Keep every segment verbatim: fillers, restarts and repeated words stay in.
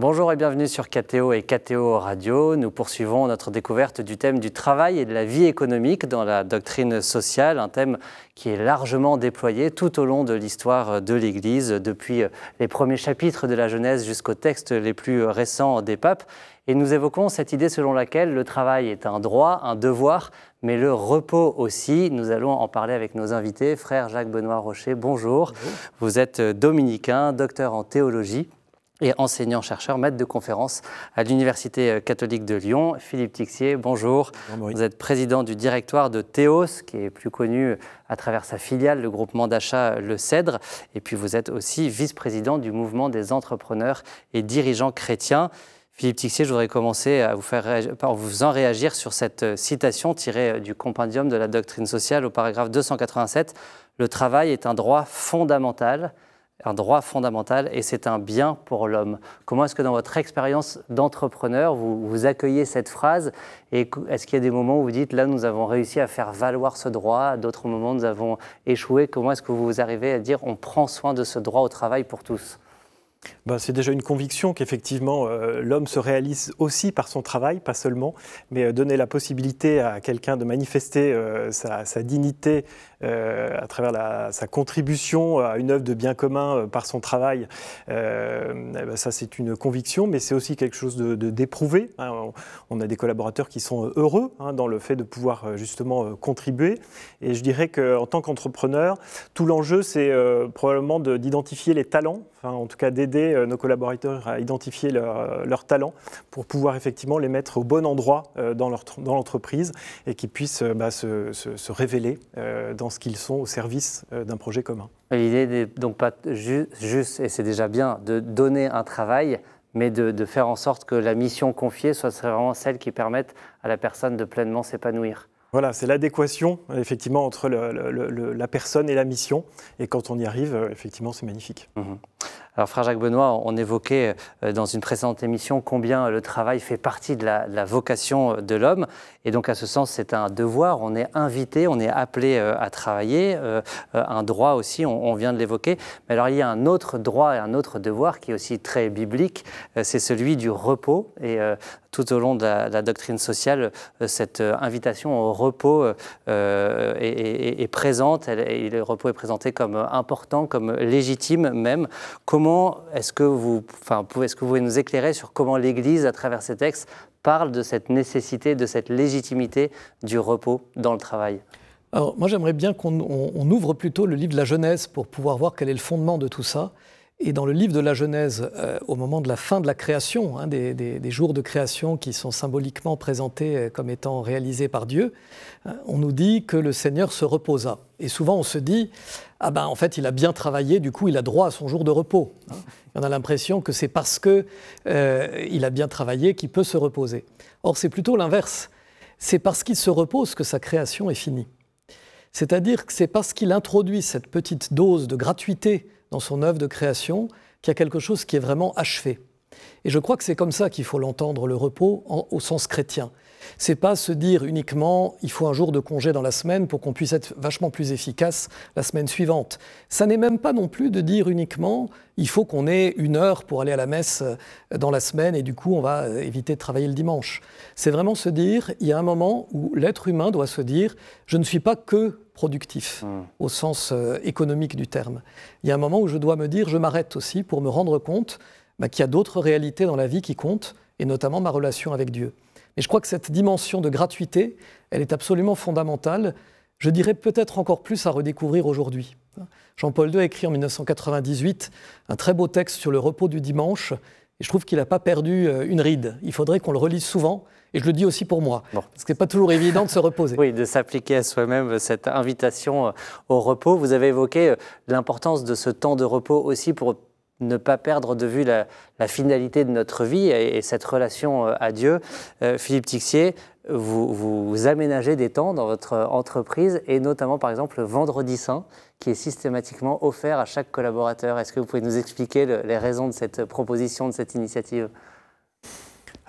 Bonjour et bienvenue sur K T O et K T O Radio. Nous poursuivons notre découverte du thème du travail et de la vie économique dans la doctrine sociale, un thème qui est largement déployé tout au long de l'histoire de l'Église, depuis les premiers chapitres de la Genèse jusqu'aux textes les plus récents des papes. Et nous évoquons cette idée selon laquelle le travail est un droit, un devoir, mais le repos aussi. Nous allons en parler avec nos invités. Frère Jacques-Benoît Rocher, bonjour. Bonjour. Vous êtes dominicain, docteur en théologie et enseignant-chercheur, maître de conférence à l'Université catholique de Lyon. Philippe Tixier, bonjour. bonjour Vous êtes président du directoire de Théos, qui est plus connu à travers sa filiale, le groupement d'achat Le Cèdre. Et puis vous êtes aussi vice-président du mouvement des entrepreneurs et dirigeants chrétiens. Philippe Tixier, je voudrais commencer à vous faire réagir, par vous en réagir sur cette citation tirée du compendium de la doctrine sociale au paragraphe deux cent quatre-vingt-sept. Le travail est un droit fondamental. Un droit fondamental et c'est un bien pour l'homme. Comment est-ce que dans votre expérience d'entrepreneur, vous, vous accueillez cette phrase et est-ce qu'il y a des moments où vous dites là nous avons réussi à faire valoir ce droit, à d'autres moments nous avons échoué? Comment est-ce que vous arrivez à dire on prend soin de ce droit au travail pour tous? Ben, c'est déjà une conviction qu'effectivement euh, l'homme se réalise aussi par son travail, pas seulement, mais euh, donner la possibilité à quelqu'un de manifester euh, sa, sa dignité euh, à travers la, sa contribution à une œuvre de bien commun euh, par son travail, euh, eh ben, ça c'est une conviction, mais c'est aussi quelque chose de, de, d'éprouvé. Hein. On, on a des collaborateurs qui sont heureux hein, dans le fait de pouvoir justement euh, contribuer, et je dirais qu'en tant qu'entrepreneur, tout l'enjeu c'est euh, probablement de, d'identifier les talents, enfin, en tout cas d'aider nos collaborateurs à identifier leurs leur talents pour pouvoir effectivement les mettre au bon endroit dans, leur, dans l'entreprise et qu'ils puissent bah, se, se, se révéler dans ce qu'ils sont au service d'un projet commun. L'idée n'est donc pas ju- juste, et c'est déjà bien, de donner un travail, mais de, de faire en sorte que la mission confiée soit vraiment celle qui permette à la personne de pleinement s'épanouir. Voilà, c'est l'adéquation effectivement entre le, le, le, la personne et la mission. Et quand on y arrive, effectivement, c'est magnifique. Mmh. Alors, frère Jacques-Benoît, on évoquait dans une précédente émission combien le travail fait partie de la, de la vocation de l'homme. Et donc, à ce sens, c'est un devoir. On est invité, on est appelé à travailler. Un droit aussi, on, on vient de l'évoquer. Mais alors, il y a un autre droit et un autre devoir qui est aussi très biblique. C'est celui du repos. Et tout au long de la, de la doctrine sociale, cette invitation au repos euh, est, est, est présente. Elle, et le repos est présenté comme important, comme légitime même. Comment est-ce que vous, enfin, est-ce que vous pouvez nous éclairer sur comment l'Église, à travers ces textes, parle de cette nécessité, de cette légitimité du repos dans le travail? Alors, moi, j'aimerais bien qu'on on, on ouvre plutôt le livre de la Genèse pour pouvoir voir quel est le fondement de tout ça. Et dans le livre de la Genèse, euh, au moment de la fin de la création, hein, des, des, des jours de création qui sont symboliquement présentés comme étant réalisés par Dieu, hein, on nous dit que le Seigneur se reposa. Et souvent, on se dit, ah ben, en fait, il a bien travaillé, du coup, il a droit à son jour de repos. Hein. On a l'impression que c'est parce qu'il euh, a bien travaillé qu'il peut se reposer. Or, c'est plutôt l'inverse. C'est parce qu'il se repose que sa création est finie. C'est-à-dire que c'est parce qu'il introduit cette petite dose de gratuité dans son œuvre de création, qu'il y a quelque chose qui est vraiment achevé. Et je crois que c'est comme ça qu'il faut l'entendre, le repos, en, au sens chrétien. C'est pas se dire uniquement « il faut un jour de congé dans la semaine pour qu'on puisse être vachement plus efficace la semaine suivante ». Ça n'est même pas non plus de dire uniquement « il faut qu'on ait une heure pour aller à la messe dans la semaine et du coup on va éviter de travailler le dimanche ». C'est vraiment se dire, il y a un moment où l'être humain doit se dire « je ne suis pas que productif mmh. » au sens euh, économique du terme. Il y a un moment où je dois me dire « je m'arrête aussi pour me rendre compte bah, qu'il y a d'autres réalités dans la vie qui comptent et notamment ma relation avec Dieu ». Et je crois que cette dimension de gratuité, elle est absolument fondamentale. Je dirais peut-être encore plus à redécouvrir aujourd'hui. Jean-Paul deux a écrit en dix-neuf cent quatre-vingt-dix-huit un très beau texte sur le repos du dimanche. Et je trouve qu'il n'a pas perdu une ride. Il faudrait qu'on le relise souvent. Et je le dis aussi pour moi, bon. Parce que ce n'est pas toujours évident de se reposer. Oui, de s'appliquer à soi-même cette invitation au repos. Vous avez évoqué l'importance de ce temps de repos aussi pour ne pas perdre de vue la, la finalité de notre vie et, et cette relation à Dieu. Euh, Philippe Tixier, vous, vous aménagez des temps dans votre entreprise et notamment par exemple le Vendredi Saint qui est systématiquement offert à chaque collaborateur. Est-ce que vous pouvez nous expliquer le, les raisons de cette proposition, de cette initiative ?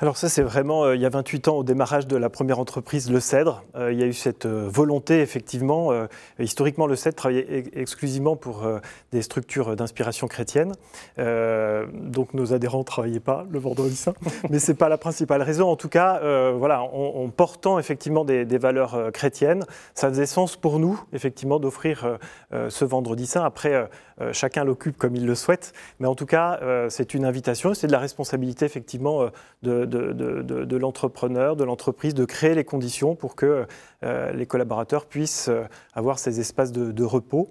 Alors ça, c'est vraiment, euh, il y a vingt-huit ans, au démarrage de la première entreprise, Le Cèdre, euh, il y a eu cette euh, volonté, effectivement. Euh, historiquement, Le Cèdre travaillait e- exclusivement pour euh, des structures d'inspiration chrétienne. Euh, donc nos adhérents ne travaillaient pas le Vendredi Saint, mais ce n'est pas la principale raison. En tout cas, euh, voilà, en, en portant effectivement des, des valeurs euh, chrétiennes, ça faisait sens pour nous, effectivement, d'offrir euh, euh, ce Vendredi Saint. Après, euh, euh, chacun l'occupe comme il le souhaite, mais en tout cas, euh, c'est une invitation, c'est de la responsabilité, effectivement, euh, de De, de, de, de l'entrepreneur, de l'entreprise, de créer les conditions pour que euh, les collaborateurs puissent euh, avoir ces espaces de, de repos.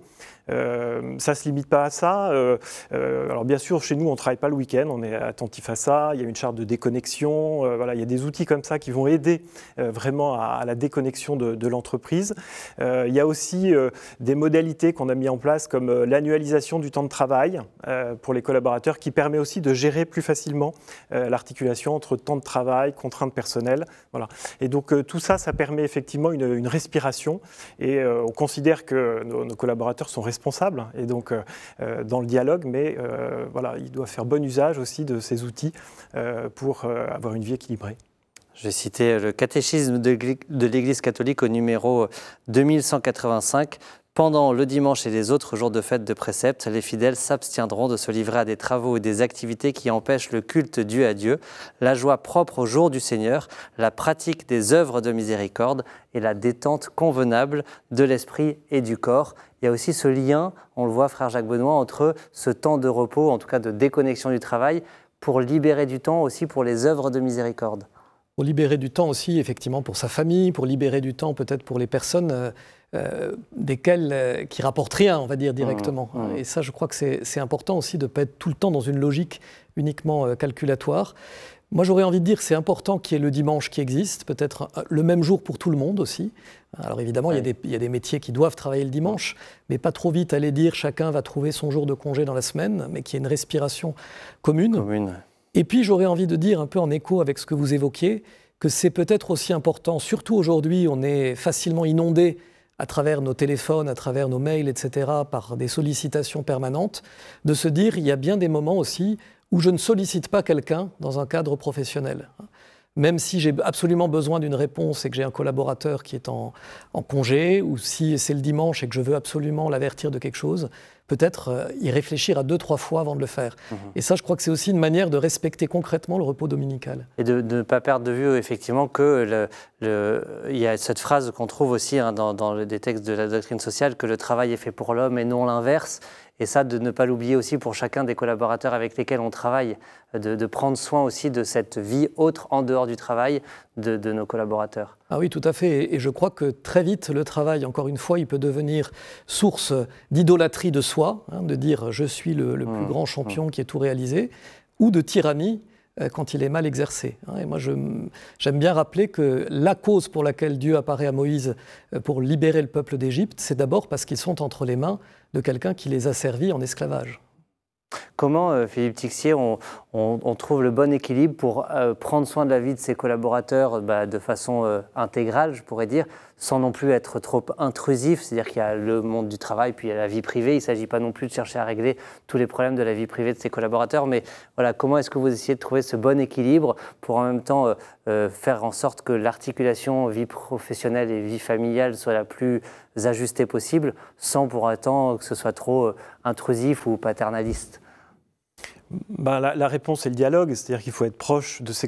Euh, ça ne se limite pas à ça. Euh, euh, alors bien sûr, chez nous, on ne travaille pas le week-end, on est attentif à ça. Il y a une charte de déconnexion. Euh, voilà, il y a des outils comme ça qui vont aider euh, vraiment à, à la déconnexion de, de l'entreprise. Euh, il y a aussi euh, des modalités qu'on a mis en place comme euh, l'annualisation du temps de travail euh, pour les collaborateurs qui permet aussi de gérer plus facilement euh, l'articulation entre temps de travail, contraintes personnelles. Voilà. Et donc euh, tout ça, ça permet effectivement une, une respiration et euh, on considère que nos, nos collaborateurs sont responsables et donc euh, euh, dans le dialogue, mais euh, voilà, ils doivent faire bon usage aussi de ces outils euh, pour euh, avoir une vie équilibrée. Je vais citer le catéchisme de l'Église catholique au numéro deux mille cent quatre-vingt-cinq. Pendant le dimanche et les autres jours de fête de précepte, les fidèles s'abstiendront de se livrer à des travaux ou des activités qui empêchent le culte dû à Dieu, la joie propre au jour du Seigneur, la pratique des œuvres de miséricorde et la détente convenable de l'esprit et du corps. Il y a aussi ce lien, on le voit, frère Jacques Benoît, entre ce temps de repos, en tout cas de déconnexion du travail, pour libérer du temps aussi pour les œuvres de miséricorde. Pour libérer du temps aussi, effectivement, pour sa famille, pour libérer du temps peut-être pour les personnes euh, euh, desquelles, euh, qui rapportent rien, on va dire, directement. Mmh, mmh. Et ça, je crois que c'est, c'est important aussi de ne pas être tout le temps dans une logique uniquement euh, calculatoire. Moi, j'aurais envie de dire que c'est important qu'il y ait le dimanche qui existe, peut-être le même jour pour tout le monde aussi. Alors évidemment, ouais. il, y a des, il y a des métiers qui doivent travailler le dimanche, mais pas trop vite aller dire chacun va trouver son jour de congé dans la semaine, mais qu'il y ait une respiration commune. commune. Et puis, j'aurais envie de dire, un peu en écho avec ce que vous évoquiez, que c'est peut-être aussi important, surtout aujourd'hui, on est facilement inondé à travers nos téléphones, à travers nos mails, et cetera, par des sollicitations permanentes, de se dire, il y a bien des moments aussi où je ne sollicite pas quelqu'un dans un cadre professionnel. Même si j'ai absolument besoin d'une réponse et que j'ai un collaborateur qui est en, en congé, ou si c'est le dimanche et que je veux absolument l'avertir de quelque chose, peut-être euh, y réfléchir à deux, trois fois avant de le faire. Mmh. Et ça, je crois que c'est aussi une manière de respecter concrètement le repos dominical. Et de, de ne pas perdre de vue, effectivement, que le, le, il y a cette phrase qu'on trouve aussi hein, dans, dans des textes de la doctrine sociale, que le travail est fait pour l'homme et non l'inverse. Et ça, de ne pas l'oublier aussi pour chacun des collaborateurs avec lesquels on travaille, de, de prendre soin aussi de cette vie autre en dehors du travail de, de nos collaborateurs. Ah oui, tout à fait. Et je crois que très vite, le travail, encore une fois, il peut devenir source d'idolâtrie de soi, hein, de dire « je suis le, le mmh, plus grand champion mmh. qui ait tout réalisé », ou de tyrannie euh, quand il est mal exercé. Hein. Et moi, je, j'aime bien rappeler que la cause pour laquelle Dieu apparaît à Moïse euh, pour libérer le peuple d'Égypte, c'est d'abord parce qu'ils sont entre les mains de quelqu'un qui les a servis en esclavage. Comment, euh, Philippe Tixier, on, on, on trouve le bon équilibre pour euh, prendre soin de la vie de ses collaborateurs bah, de façon euh, intégrale, je pourrais dire, sans non plus être trop intrusif, c'est-à-dire qu'il y a le monde du travail, puis il y a la vie privée, il ne s'agit pas non plus de chercher à régler tous les problèmes de la vie privée de ses collaborateurs, mais voilà, comment est-ce que vous essayez de trouver ce bon équilibre pour en même temps euh, euh, faire en sorte que l'articulation vie professionnelle et vie familiale soit la plus ajustée possible, sans pour autant que ce soit trop euh, intrusif ou paternaliste? Ben, la, la réponse est le dialogue, c'est-à-dire qu'il faut être proche de ses